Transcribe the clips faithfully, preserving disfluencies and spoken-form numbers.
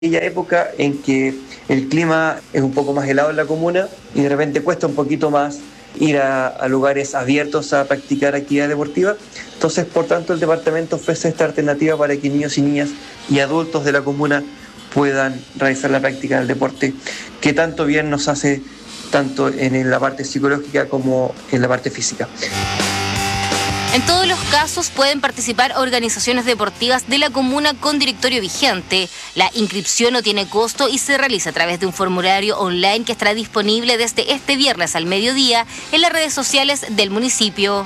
aquella época en que el clima es un poco más helado en la comuna y de repente cuesta un poquito más ir a, a lugares abiertos a practicar actividad deportiva. Entonces, por tanto, el departamento ofrece esta alternativa para que niños y niñas y adultos de la comuna puedan realizar la práctica del deporte, que tanto bien nos hace tanto en la parte psicológica como en la parte física. En todos los casos pueden participar organizaciones deportivas de la comuna con directorio vigente. La inscripción no tiene costo y se realiza a través de un formulario online que estará disponible desde este viernes al mediodía en las redes sociales del municipio.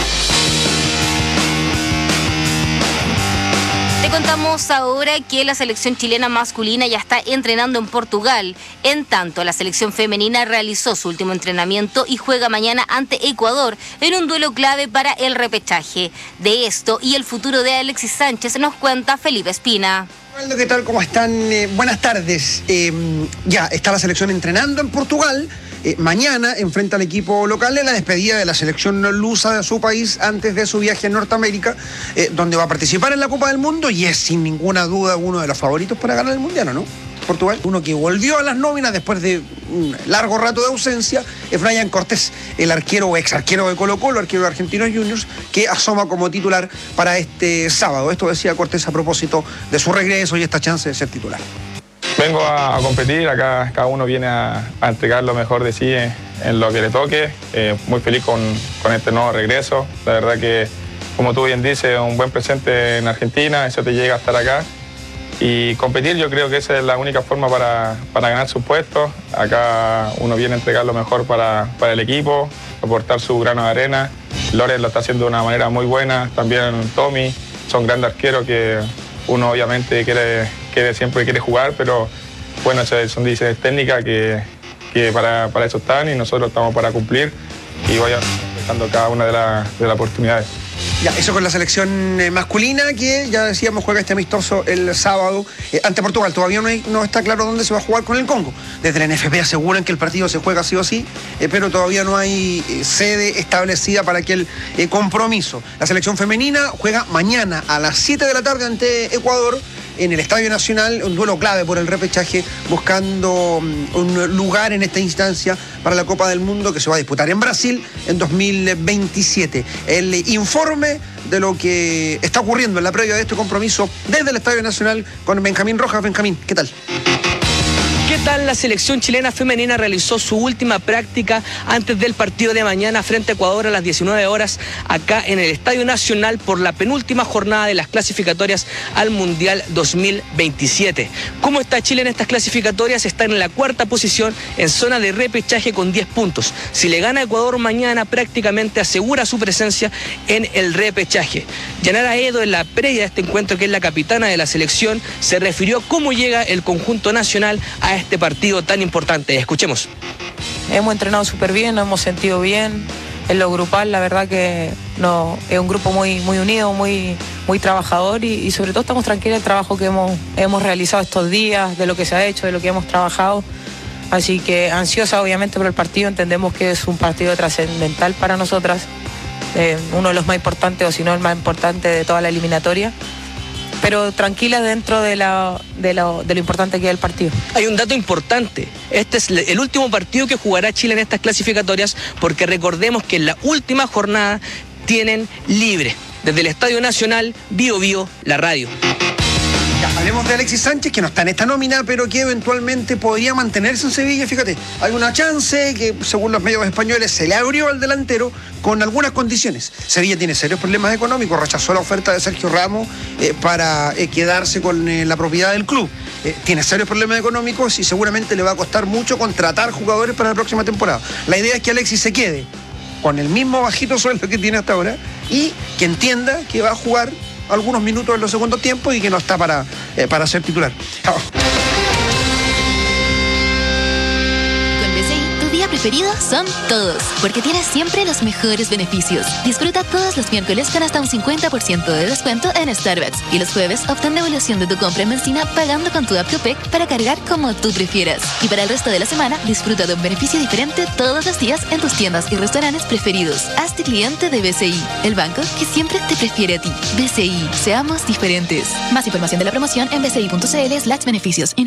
Te contamos ahora que la selección chilena masculina ya está entrenando en Portugal. En tanto, la selección femenina realizó su último entrenamiento y juega mañana ante Ecuador en un duelo clave para el repechaje. De esto y el futuro de Alexis Sánchez nos cuenta Felipe Espina. ¿Qué tal? ¿Cómo están? Eh, buenas tardes. Eh, ya está la selección entrenando en Portugal. Eh, mañana enfrenta al equipo local en la despedida de la selección lusa de su país antes de su viaje a Norteamérica, eh, donde va a participar en la Copa del Mundo y es sin ninguna duda uno de los favoritos para ganar el Mundial, ¿no? Portugal, uno que volvió a las nóminas después de un largo rato de ausencia, es Brian Cortés, el arquero o ex arquero de Colo-Colo, arquero de Argentinos Juniors, que asoma como titular para este sábado. Esto decía Cortés a propósito de su regreso y esta chance de ser titular. Vengo a, a competir, acá cada uno viene a, a entregar lo mejor de sí en, en lo que le toque. Eh, muy feliz con, con este nuevo regreso. La verdad que, como tú bien dices, un buen presente en Argentina, eso te llega a estar acá. Y competir, yo creo que esa es la única forma para, para ganar sus puestos. Acá uno viene a entregar lo mejor para, para el equipo, aportar su grano de arena. Loren lo está haciendo de una manera muy buena, también Tommy, son grandes arqueros que uno obviamente quiere, quiere, siempre quiere jugar, pero bueno, son decisiones técnicas que, que para, para eso están y nosotros estamos para cumplir y voy dejando cada una de, la, de las oportunidades. Ya, eso con la selección eh, masculina que ya decíamos juega este amistoso el sábado eh, ante Portugal. Todavía no, hay, no está claro dónde se va a jugar con el Congo. Desde el N F P aseguran que el partido se juega sí o sí, eh, pero todavía no hay eh, sede establecida para aquel eh, compromiso. La selección femenina juega mañana a las siete de la tarde ante Ecuador en el Estadio Nacional, un duelo clave por el repechaje, buscando um, un lugar en esta instancia para la Copa del Mundo que se va a disputar en Brasil en dos mil veintisiete. El informe de lo que está ocurriendo en la previa de este compromiso desde el Estadio Nacional con Benjamín Rojas. Benjamín, ¿qué tal? ¿Qué tal? La selección chilena femenina realizó su última práctica antes del partido de mañana frente a Ecuador a las diecinueve horas acá en el Estadio Nacional por la penúltima jornada de las clasificatorias al Mundial dos mil veintisiete. ¿Cómo está Chile en estas clasificatorias? Está en la cuarta posición en zona de repechaje con diez puntos. Si le gana a Ecuador mañana prácticamente asegura su presencia en el repechaje. Yanara Edo, en la previa de este encuentro, que es la capitana de la selección, se refirió a cómo llega el conjunto nacional a este partido tan importante. Escuchemos. Hemos entrenado súper bien, nos hemos sentido bien. En lo grupal, la verdad que no, es un grupo muy, muy unido, muy, muy trabajador y, y sobre todo estamos tranquilos del trabajo que hemos, hemos realizado estos días, de lo que se ha hecho, de lo que hemos trabajado. Así que ansiosa obviamente por el partido, entendemos que es un partido trascendental para nosotras, eh, uno de los más importantes o si no el más importante de toda la eliminatoria. Pero tranquila dentro de, la, de, lo, de lo importante que es el partido. Hay un dato importante. Este es el último partido que jugará Chile en estas clasificatorias, porque recordemos que en la última jornada tienen libre. Desde el Estadio Nacional, Bio Bio, la radio. Ya, hablemos de Alexis Sánchez, que no está en esta nómina, pero que eventualmente podría mantenerse en Sevilla. Fíjate, hay una chance que, según los medios españoles, se le abrió al delantero con algunas condiciones. Sevilla tiene serios problemas económicos, rechazó la oferta de Sergio Ramos eh, para eh, quedarse con eh, la propiedad del club. Eh, tiene serios problemas económicos y seguramente le va a costar mucho contratar jugadores para la próxima temporada. La idea es que Alexis se quede con el mismo bajito sueldo que tiene hasta ahora y que entienda que va a jugar algunos minutos en los segundos tiempos y que no está para, eh, para ser titular. Con B C I, tu día preferido son todos, porque tienes siempre los mejores beneficios. Disfruta todos los miércoles con hasta un cincuenta por ciento de descuento en Starbucks. Y los jueves obtén devolución de tu compra en benzina pagando con tu app Copec para cargar como tú prefieras. Y para el resto de la semana, disfruta de un beneficio diferente todos los días en tus tiendas y restaurantes preferidos. Hazte cliente de B C I, el banco que siempre te prefiere a ti. B C I, seamos diferentes. Más información de la promoción en bci punto cl slash beneficios.